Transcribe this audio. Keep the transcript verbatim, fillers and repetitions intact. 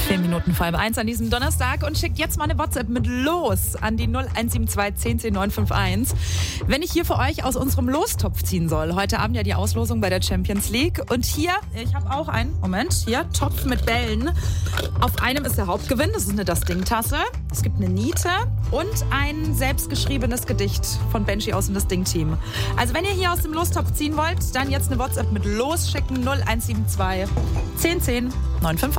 Zehn Minuten vor halb eins an diesem Donnerstag und schickt jetzt mal eine WhatsApp mit los an die null eins sieben zwei zehn zehn neun fünf eins. Wenn ich hier für euch aus unserem Lostopf ziehen soll. Heute Abend ja die Auslosung bei der Champions League. Und hier, ich habe auch einen, Moment, hier, Topf mit Bällen. Auf einem ist der Hauptgewinn, das ist eine Das-Ding-Tasse. Es gibt eine Niete und ein selbstgeschriebenes Gedicht von Benji aus dem Das-Ding-Team. Also wenn ihr hier aus dem Lostopf ziehen wollt, dann jetzt eine WhatsApp mit los schicken null eins sieben zwei zehn zehn neun fünf eins.